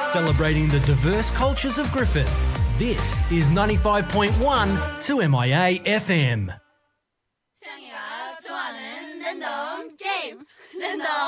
Celebrating the diverse cultures of Griffith. This is 95.1 2MIA FM. 창이가 좋아하는 랜덤 게임. 랜덤